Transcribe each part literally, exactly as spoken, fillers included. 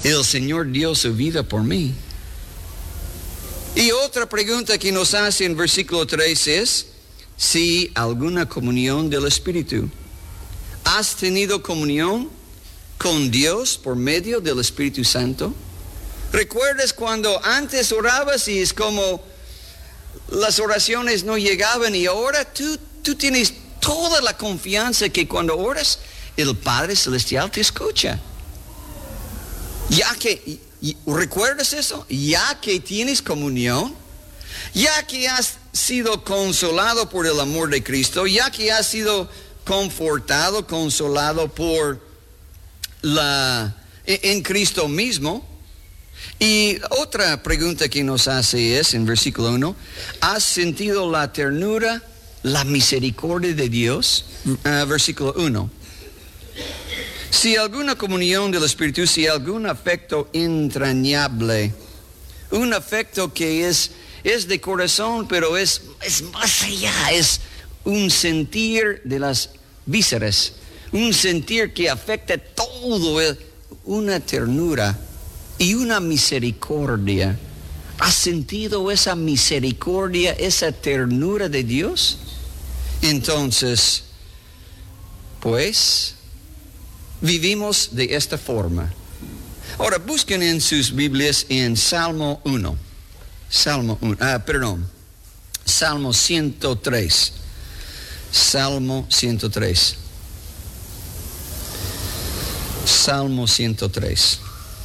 El Señor dio su vida por mí. Y otra pregunta que nos hace en versículo tres es, si alguna comunión del Espíritu. ¿Has tenido comunión con Dios por medio del Espíritu Santo? ¿Recuerdas cuando antes orabas y es como las oraciones no llegaban y ahora tú, tú tienes toda la confianza que cuando oras, el Padre Celestial te escucha? Ya que, ¿recuerdas eso? Ya que tienes comunión, ya que has sido consolado por el amor de Cristo, ya que has sido confortado, consolado por la, en Cristo mismo. Y otra pregunta que nos hace es, en versículo uno, ¿has sentido la ternura, la misericordia de Dios? Uh, versículo uno. Si alguna comunión del Espíritu, si algún afecto entrañable, un afecto que es, es de corazón, pero es, es más allá, es un sentir de las vísceras, un sentir que afecta todo, una ternura y una misericordia. ¿Has sentido esa misericordia, esa ternura de Dios? Entonces, pues, vivimos de esta forma. Ahora, busquen en sus Biblias en Salmo uno. Salmo uno, ah, perdón, Salmo ciento tres. Salmo ciento tres. Salmo ciento tres.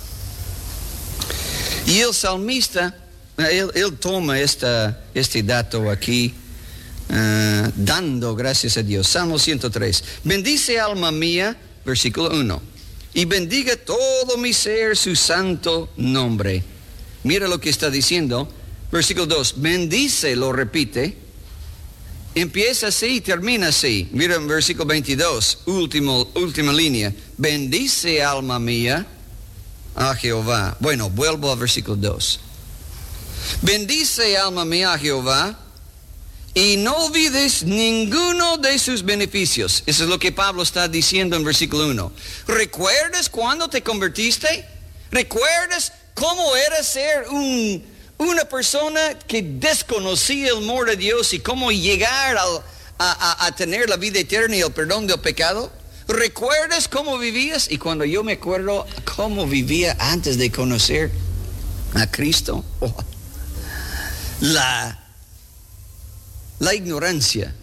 Y el salmista, él, él toma esta, este dato aquí, uh, dando gracias a Dios. Salmo ciento tres. Bendice alma mía, versículo uno. Y bendiga todo mi ser su santo nombre. Mira lo que está diciendo. Versículo dos. Bendice, lo repite. Empieza así y termina así. Mira en versículo veintidós, último, última línea. Bendice alma mía a Jehová. Bueno, vuelvo al versículo dos. Bendice alma mía a Jehová y no olvides ninguno de sus beneficios. Eso es lo que Pablo está diciendo en versículo uno. ¿Recuerdas cuando te convertiste? ¿Recuerdas cómo era ser un, una persona que desconocía el amor de Dios y cómo llegar al, a, a, a tener la vida eterna y el perdón del pecado? ¿Recuerdas cómo vivías? Y cuando yo me acuerdo cómo vivía antes de conocer a Cristo, oh, la, la ignorancia,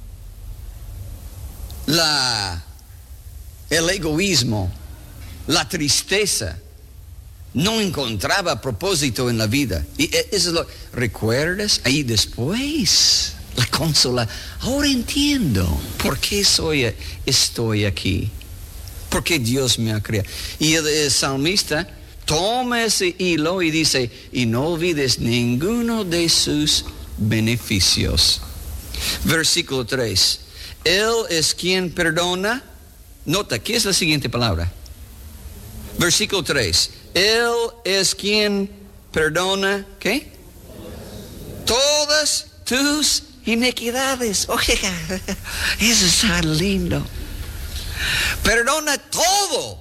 la, el egoísmo, la tristeza, no encontraba propósito en la vida. Y eso es lo, ¿recuerdas? Ahí después, la consola. Ahora entiendo por qué soy, estoy aquí. Por qué Dios me ha creado. Y el, el salmista toma ese hilo y dice, y no olvides ninguno de sus beneficios. Versículo tres. Él es quien perdona. Nota, ¿qué es la siguiente palabra? Versículo tres. Él es quien perdona, ¿qué? Todas tus iniquidades. Oiga, eso es tan lindo. Perdona todo.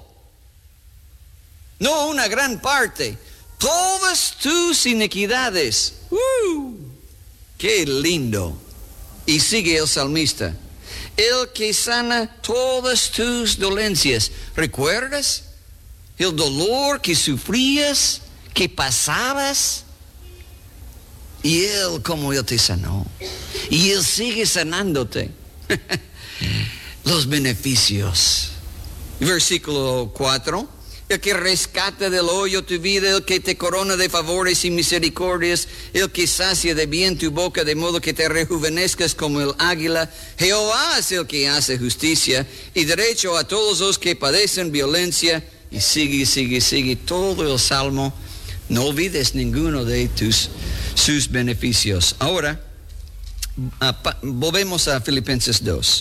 No una gran parte. Todas tus iniquidades. ¡Uh! ¡Qué lindo! Y sigue el salmista. El que sana todas tus dolencias. ¿Recuerdas el dolor que sufrías, que pasabas? Y Él, como Él te sanó. Y Él sigue sanándote. Los beneficios. Versículo cuatro. El que rescata del hoyo tu vida, el que te corona de favores y misericordias, el que sacia de bien tu boca de modo que te rejuvenezcas como el águila. Jehová es el que hace justicia y derecho a todos los que padecen violencia. Y sigue, sigue, sigue todo el salmo. No olvides ninguno de tus sus beneficios. Ahora, a, volvemos a Filipenses dos.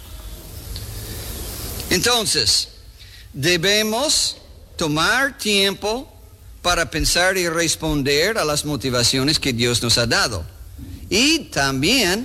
Entonces, debemos tomar tiempo para pensar y responder a las motivaciones que Dios nos ha dado. Y también,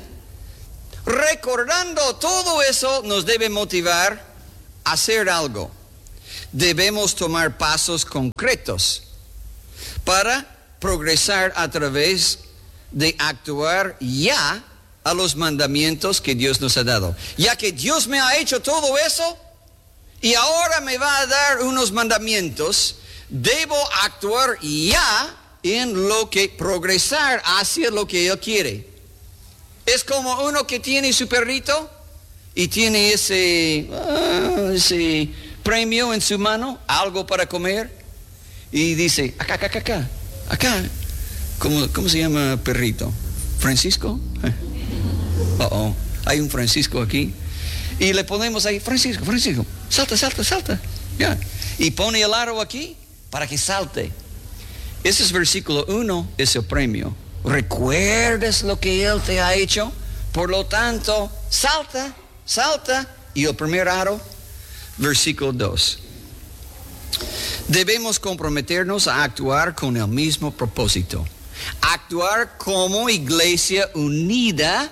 recordando todo eso, nos debe motivar a hacer algo. debemos tomar pasos concretos para progresar a través de actuar ya a los mandamientos que Dios nos ha dado. Ya que Dios me ha hecho todo eso y ahora me va a dar unos mandamientos, debo actuar ya en lo que progresar hacia lo que Él quiere. Es como uno que tiene su perrito y tiene ese, uh, ese premio en su mano, algo para comer, y dice, acá, acá, acá, acá, acá. ¿Cómo, cómo se llama perrito? ¿Francisco? Oh, oh, hay un Francisco aquí. Y le ponemos ahí, Francisco, Francisco, salta, salta, salta. Ya. Y pone el aro aquí para que salte. Ese es versículo uno, es el premio. ¿Recuerdas lo que Él te ha hecho? Por lo tanto, salta, salta. Y el primer aro, versículo dos. Debemos comprometernos a actuar con el mismo propósito. Actuar como iglesia unida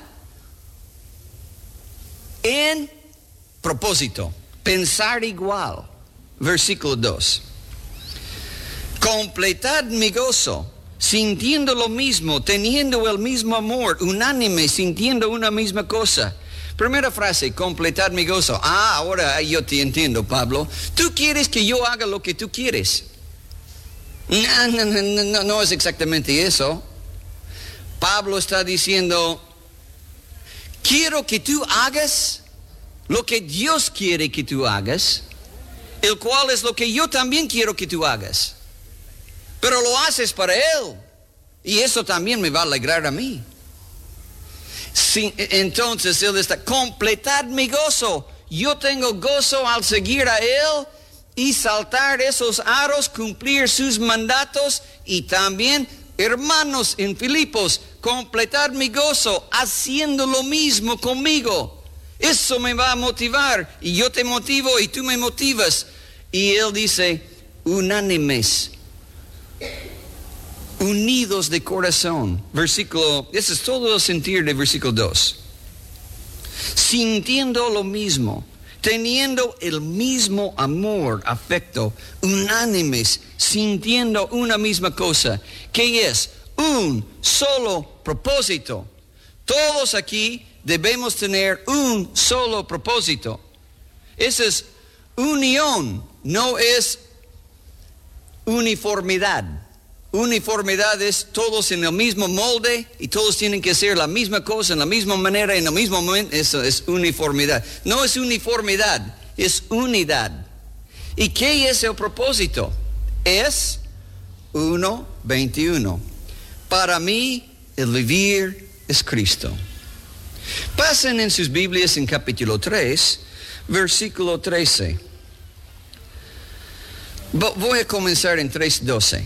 en propósito. Pensar igual. Versículo dos. Completad mi gozo, sintiendo lo mismo, teniendo el mismo amor, unánime, sintiendo una misma cosa. Primera frase, completad mi gozo. Ah, ahora yo te entiendo, Pablo. Tú quieres que yo haga lo que tú quieres. No, no, no, no, no es exactamente eso. Pablo está diciendo, quiero que tú hagas lo que Dios quiere que tú hagas, el cual es lo que yo también quiero que tú hagas. Pero lo haces para Él. Y eso también me va a alegrar a mí. Sí, entonces Él está, completad mi gozo. Yo tengo gozo al seguir a Él y saltar esos aros, cumplir sus mandatos. Y también, hermanos en Filipos, completad mi gozo haciendo lo mismo conmigo. Eso me va a motivar. Y yo te motivo y tú me motivas. Y Él dice, unánimes, unidos de corazón. Versículo, ese es todo el sentir de versículo dos. Sintiendo lo mismo, teniendo el mismo amor, afecto, unánimes, sintiendo una misma cosa, que es un solo propósito. Todos aquí debemos tener un solo propósito. Esa es unión, no es uniformidad. Uniformidad es todos en el mismo molde y todos tienen que hacer la misma cosa en la misma manera, en el mismo momento. Eso es uniformidad. No es uniformidad, es unidad. ¿Y qué es el propósito? Es uno veintiuno. Para mí el vivir es Cristo. Pasen en sus Biblias en capítulo tres, versículo trece. Voy a comenzar en tres doce.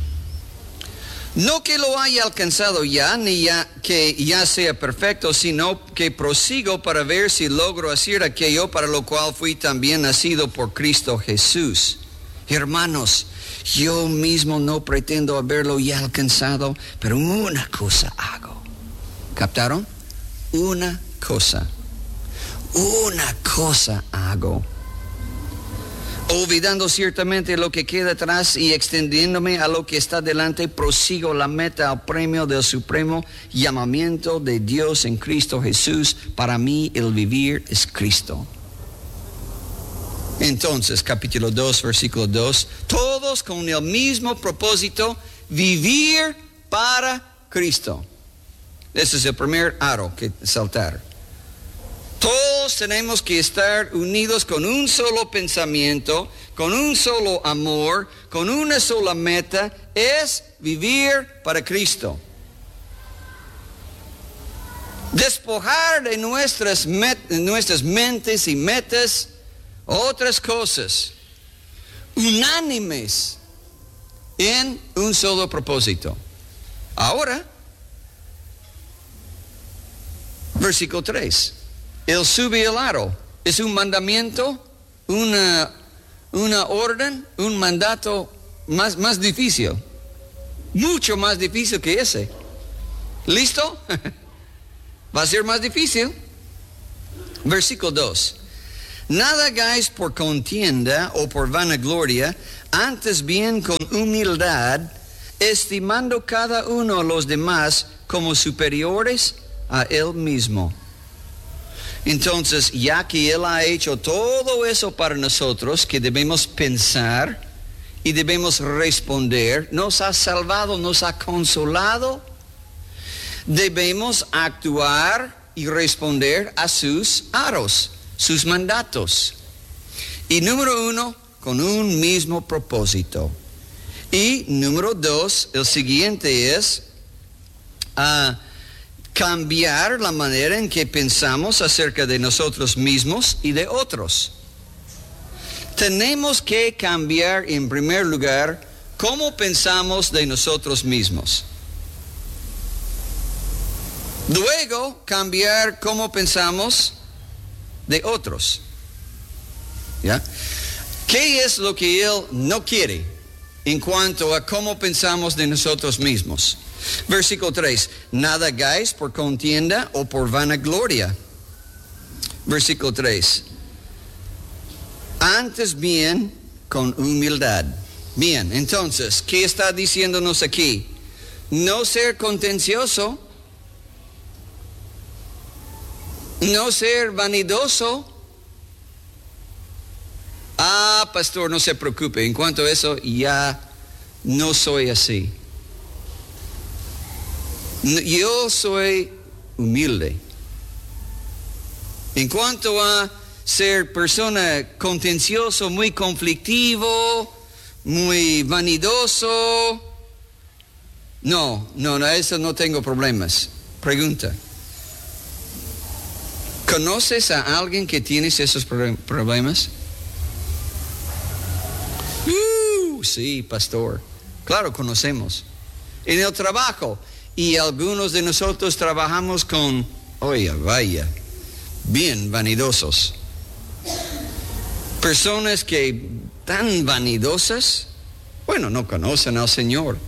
No que lo haya alcanzado ya, ni ya que ya sea perfecto, sino que prosigo para ver si logro hacer aquello para lo cual fui también nacido por Cristo Jesús. Hermanos, yo mismo no pretendo haberlo ya alcanzado, pero una cosa hago. ¿Captaron? Una cosa. Una cosa hago. Olvidando ciertamente lo que queda atrás y extendiéndome a lo que está delante, prosigo la meta al premio del supremo llamamiento de Dios en Cristo Jesús. Para mí el vivir es Cristo. Entonces, capítulo dos, versículo dos, todos con el mismo propósito, vivir para Cristo. Ese es el primer aro que saltar. Todos tenemos que estar unidos con un solo pensamiento, con un solo amor, con una sola meta, es vivir para Cristo. Despojar de nuestras, met- nuestras mentes y metas otras cosas, unánimes en un solo propósito. Ahora, versículo tres. Él sube el aro. Es un mandamiento, una, una orden, un mandato más, más difícil. Mucho más difícil que ese. ¿Listo? Va a ser más difícil. Versículo dos. Nada hagáis por contienda o por vanagloria, antes bien con humildad, estimando cada uno a los demás como superiores a él mismo. Entonces, ya que Él ha hecho todo eso para nosotros, que debemos pensar y debemos responder, nos ha salvado, nos ha consolado, debemos actuar y responder a sus aros, sus mandatos. Y número uno, con un mismo propósito. Y número dos, el siguiente es uh, cambiar la manera en que pensamos acerca de nosotros mismos y de otros. Tenemos que cambiar en primer lugar cómo pensamos de nosotros mismos. Luego, cambiar cómo pensamos de otros. ¿Ya? ¿Qué es lo que Él no quiere en cuanto a cómo pensamos de nosotros mismos? Versículo tres, nada hagáis por contienda o por vanagloria. Versículo tres, antes bien con humildad. Bien, entonces, ¿qué está diciéndonos aquí? No ser contencioso, no ser vanidoso. Ah, pastor, no se preocupe, en cuanto a eso, ya no soy así. Yo soy humilde. En cuanto a ser persona contencioso, muy conflictivo, muy vanidoso, no, no, no, eso no tengo problemas. Pregunta. ¿Conoces a alguien que tiene esos problemas? Uh, sí, pastor. Claro, conocemos. En el trabajo. Y algunos de nosotros trabajamos con, oye, vaya, bien vanidosos. Personas que tan vanidosas, bueno, no conocen al Señor.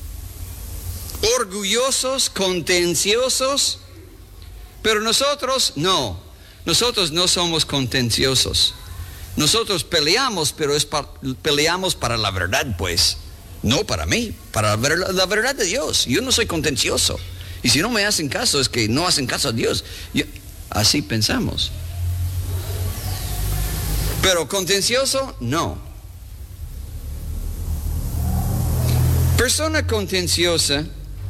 Orgullosos, contenciosos, pero nosotros no. Nosotros no somos contenciosos. Nosotros peleamos, pero es pa- peleamos para la verdad, pues. No para mí, para la, la verdad de Dios. Yo no soy contencioso. Y si no me hacen caso, es que no hacen caso a Dios. Yo, así pensamos. Pero contencioso, no. Persona contenciosa,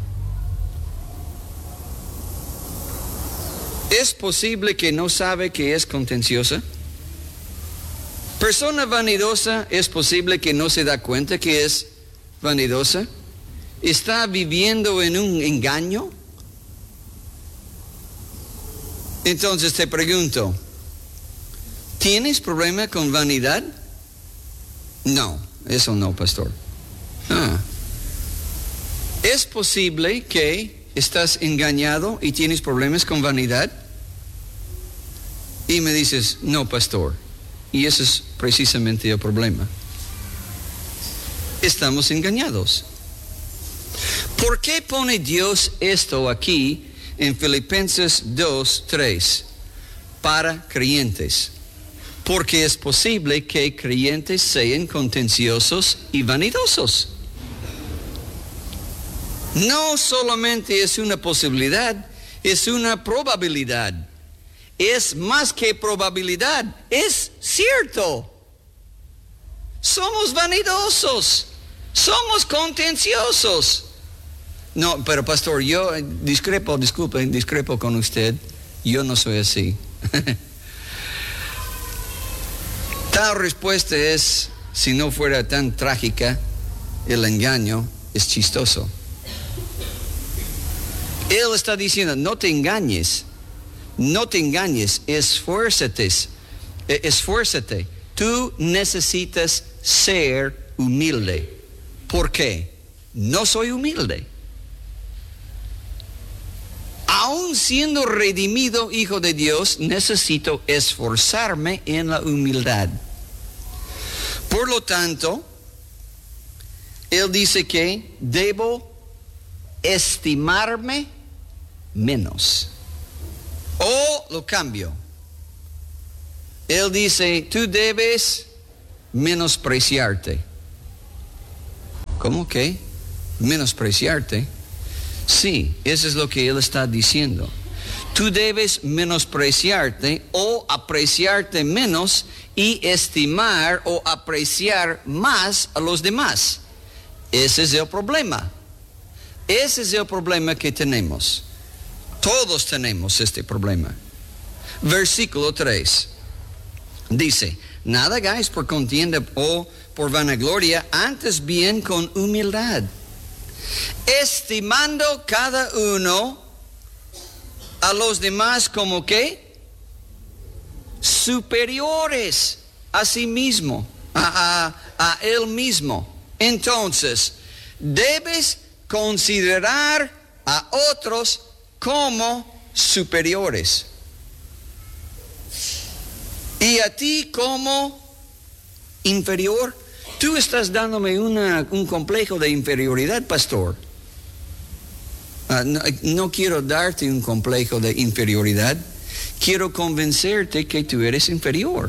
¿es posible que no sabe que es contenciosa? Persona vanidosa, ¿es posible que no se da cuenta que es vanidosa? ¿Está viviendo en un engaño? Entonces te pregunto, ¿tienes problema con vanidad? No, eso no, pastor. Ah. ¿Es posible que estás engañado y tienes problemas con vanidad? Y me dices, no, pastor. Y ese es precisamente el problema. Estamos engañados. ¿Por qué pone Dios esto aquí en Filipenses dos, tres? Para creyentes. Porque es posible que creyentes sean contenciosos y vanidosos. No solamente es una posibilidad, es una probabilidad. Es más que probabilidad, es cierto. Somos vanidosos. Somos contenciosos. No, pero pastor, yo discrepo, disculpe, discrepo con usted. Yo no soy así. Tal respuesta es, si no fuera tan trágica, el engaño es chistoso. Él está diciendo, no te engañes, no te engañes, esfuérzate, esfuérzate. Tú necesitas ser humilde. ¿Por qué? No soy humilde. Aún siendo redimido hijo de Dios, necesito esforzarme en la humildad. Por lo tanto, él dice que debo estimarme menos. O lo cambio. Él dice, tú debes menospreciarte. ¿Cómo que? Menospreciarte. Sí, eso es lo que él está diciendo. Tú debes menospreciarte o apreciarte menos y estimar o apreciar más a los demás. Ese es el problema. Ese es el problema que tenemos. Todos tenemos este problema. Versículo tres. Dice, nada hagáis por contienda o por vanagloria, antes bien con humildad, estimando cada uno a los demás como que superiores a sí mismo, a, a, a él mismo. Entonces, debes considerar a otros como superiores y a ti como inferior. Tú estás dándome una, un complejo de inferioridad, pastor. Uh, no, no quiero darte un complejo de inferioridad. Quiero convencerte que tú eres inferior.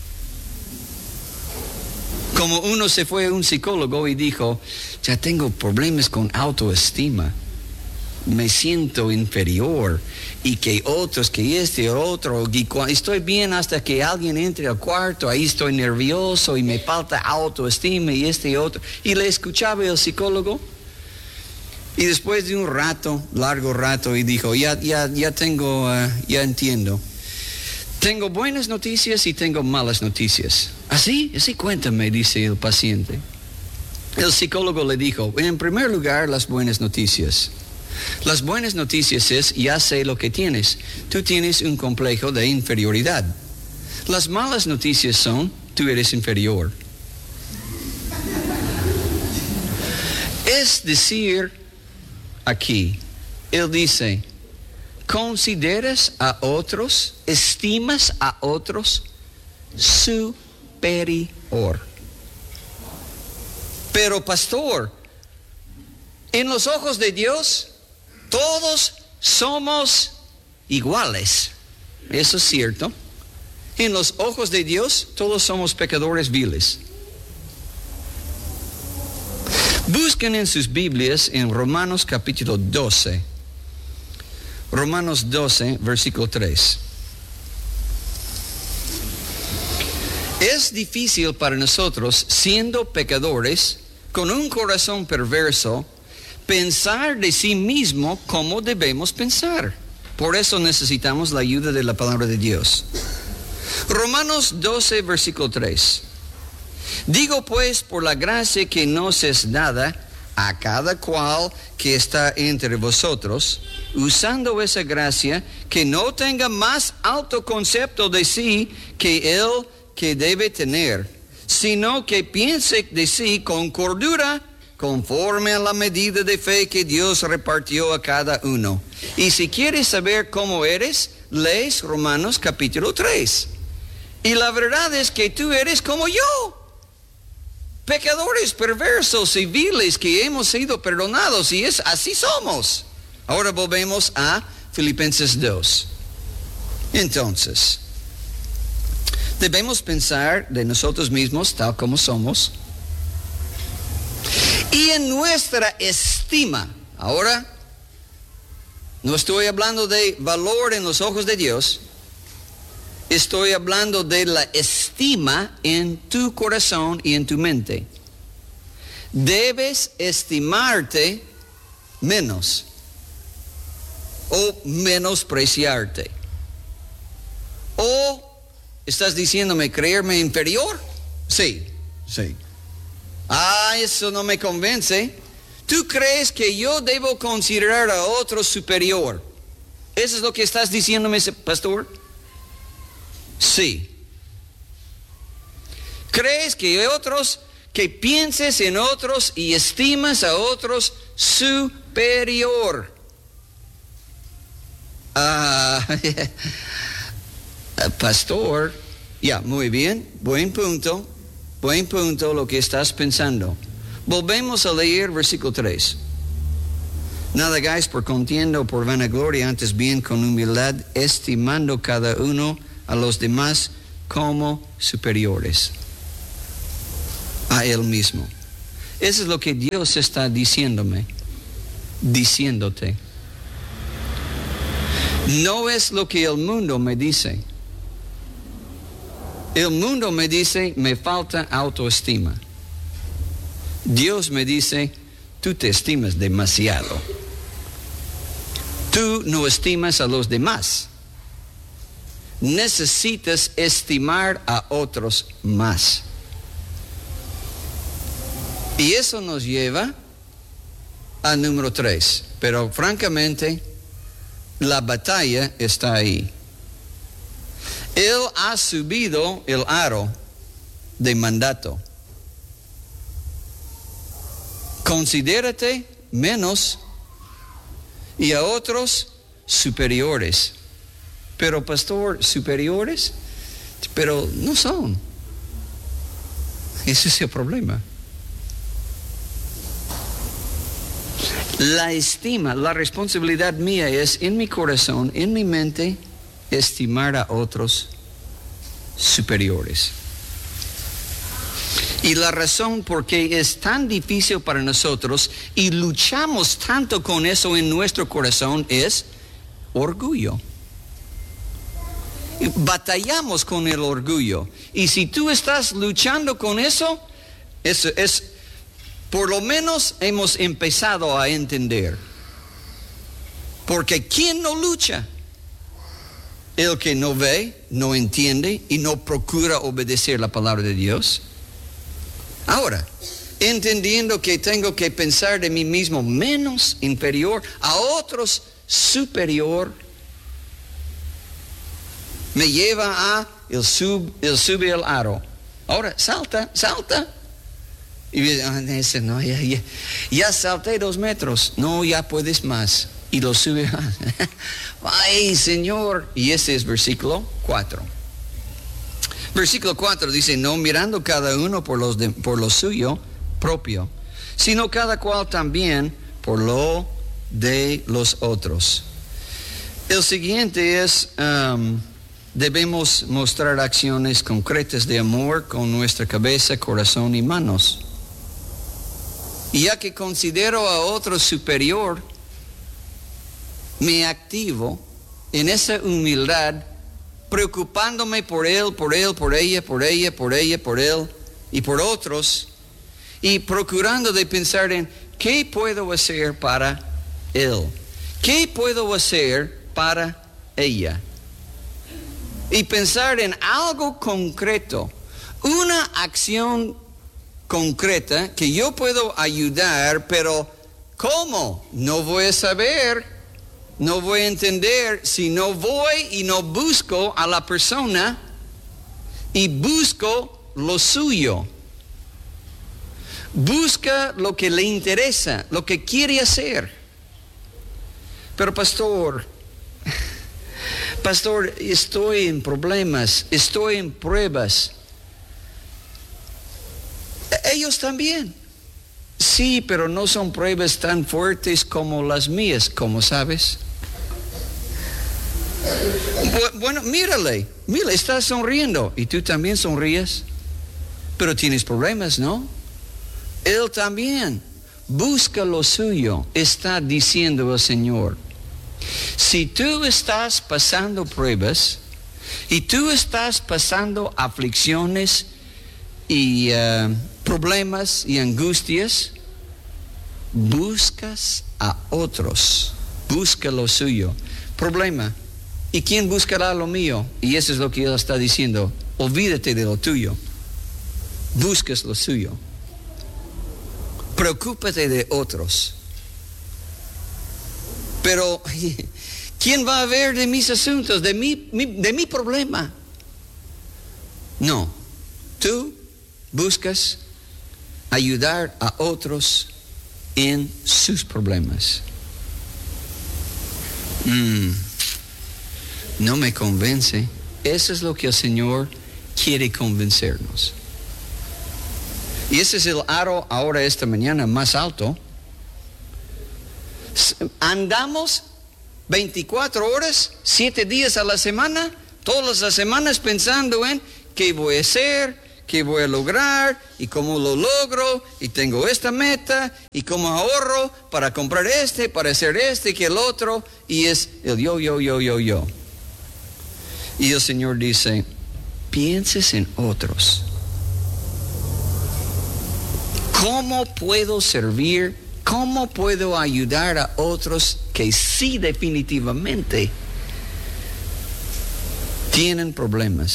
Como uno se fue a un psicólogo y dijo, ya tengo problemas con autoestima. Me siento inferior. Y que otros, que este o otro. Y estoy bien hasta que alguien entre al cuarto. Ahí estoy nervioso y me falta autoestima y este y otro. Y le escuchaba el psicólogo. Y después de un rato, largo rato, y dijo, ya, ya, ya tengo, uh, ya entiendo. Tengo buenas noticias y tengo malas noticias. ¿Así? Así cuéntame, dice el paciente. El psicólogo le dijo, en primer lugar, las buenas noticias. Las buenas noticias es, ya sé lo que tienes. Tú tienes un complejo de inferioridad. Las malas noticias son, tú eres inferior. Es decir, aquí, él dice, ¿consideras a otros, estimas a otros superior? Pero pastor, en los ojos de Dios, todos somos iguales. Eso es cierto. En los ojos de Dios, todos somos pecadores viles. Busquen en sus Biblias en Romanos capítulo doce. Romanos doce, versículo tres. Es difícil para nosotros, siendo pecadores, con un corazón perverso, pensar de sí mismo como debemos pensar. Por eso necesitamos la ayuda de la palabra de Dios. Romanos doce, versículo tres. Digo pues, por la gracia que nos es dada a cada cual que está entre vosotros, usando esa gracia, que no tenga más alto concepto de sí que él que debe tener, sino que piense de sí con cordura, conforme a la medida de fe que Dios repartió a cada uno. Y si quieres saber cómo eres, lees Romanos capítulo tres. Y la verdad es que tú eres como yo. Pecadores perversos y viles que hemos sido perdonados, y es así somos. Ahora volvemos a Filipenses dos. Entonces, debemos pensar de nosotros mismos tal como somos. Y en nuestra estima, ahora, no estoy hablando de valor en los ojos de Dios, estoy hablando de la estima en tu corazón y en tu mente. Debes estimarte menos o menospreciarte. ¿O estás diciéndome creerme inferior? Sí, sí. Ah, eso no me convence. ¿Tú crees que yo debo considerar a otro superior? ¿Eso es lo que estás diciéndome, pastor? Sí. ¿Crees que otros, que pienses en otros y estimas a otros superior? Ah, pastor, ya, muy bien, buen punto. Buen punto lo que estás pensando. Volvemos a leer versículo tres. Nada hagáis por contienda o por vanagloria, antes bien con humildad, estimando cada uno a los demás como superiores a Él mismo. Eso es lo que Dios está diciéndome, diciéndote. No es lo que el mundo me dice. El mundo me dice, me falta autoestima. Dios me dice, tú te estimas demasiado. Tú no estimas a los demás. Necesitas estimar a otros más. Y eso nos lleva al número tres. Pero francamente, la batalla está ahí. Él ha subido el aro de mandato. Considérate menos y a otros superiores. Pero pastor, superiores, pero no son. Ese es el problema. La estima, la responsabilidad mía es en mi corazón, en mi mente, estimar a otros superiores. Y la razón por qué es tan difícil para nosotros y luchamos tanto con eso en nuestro corazón es orgullo. Batallamos con el orgullo. Y si tú estás luchando con eso, eso es, por lo menos hemos empezado a entender. Porque ¿quién no lucha? El que no ve, no entiende y no procura obedecer la palabra de Dios. Ahora, entendiendo que tengo que pensar de mí mismo menos inferior, a otros superior, me lleva a el, sub, el sube el aro. Ahora, salta, salta. Y dice, no, ya, ya, ya salté dos metros. No, ya puedes más. Y lo sube. Ay, Señor. Y ese es versículo cuatro. Versículo cuatro dice, no mirando cada uno por, los de, por lo suyo propio, sino cada cual también por lo de los otros. El siguiente es, um, debemos mostrar acciones concretas de amor con nuestra cabeza, corazón y manos. Y ya que considero a otro superior, me activo en esa humildad, preocupándome por él, por él, por ella, por ella, por ella, por él y por otros, y procurando de pensar en qué puedo hacer para él, qué puedo hacer para ella, y pensar en algo concreto, una acción concreta que yo puedo ayudar, pero ¿cómo? No voy a saber. No voy a entender si no voy y no busco a la persona y busco lo suyo. Busca lo que le interesa, lo que quiere hacer. Pero pastor, pastor, estoy en problemas, estoy en pruebas. Ellos también. Sí, pero no son pruebas tan fuertes como las mías, como sabes. Bueno, mírale, mira, estás sonriendo y tú también sonríes, pero tienes problemas, ¿no? Él también busca lo suyo, está diciendo el Señor. Si tú estás pasando pruebas y tú estás pasando aflicciones y uh, problemas y angustias, buscas a otros, busca lo suyo. Problema. ¿Y quién buscará lo mío? Y eso es lo que Él está diciendo. Olvídate de lo tuyo. Buscas lo suyo. Preocúpate de otros. Pero, ¿quién va a ver de mis asuntos, de mi, mi, de mi problema? No. Tú buscas ayudar a otros en sus problemas. Mm. No me convence. Eso es lo que el Señor quiere convencernos. Y ese es el aro ahora esta mañana más alto. Andamos veinticuatro horas, siete días a la semana, todas las semanas pensando en qué voy a hacer, qué voy a lograr y cómo lo logro y tengo esta meta y cómo ahorro para comprar este, para hacer este que el otro, y es el yo, yo, yo, yo, yo. Y el Señor dice, pienses en otros. ¿Cómo puedo servir? ¿Cómo puedo ayudar a otros que sí definitivamente tienen problemas?